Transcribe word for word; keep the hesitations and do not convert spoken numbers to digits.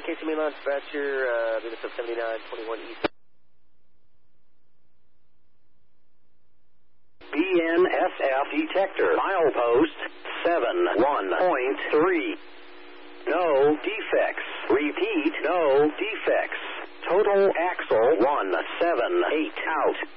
K C Mainline dispatcher, uh, Venus of seventy-nine twenty-one East. B N S F detector, milepost seven one point three. No defects. Repeat, no defects. Total axle one seven eight out.